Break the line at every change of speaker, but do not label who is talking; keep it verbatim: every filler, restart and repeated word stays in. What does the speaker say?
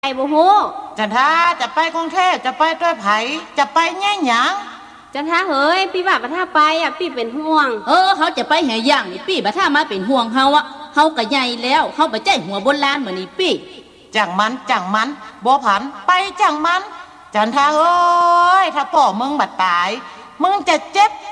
ไอ้บ่ฮู้
จันทาจะไปกรุงเทพจะไปด้วยไผจะไปแง่หยัง
จันทาเฮ้ยพี่ว่าบ่ถ้าไปอ่ะพี่เป็นห่วง
เออเขาจะไปแห่ย่างนี่ปี้บ่ถ้ามาเป็นห่วงเฮาอะเฮาก็ใหญ่แล้วเฮาบ่ใจหัวบนล้านเหมือนนี่ปี้
จังมันจังมันบ่ผันไปจังมันจันทาเอ้ยถ้าพ่อมึงบัดตายมึงจะเจ็บ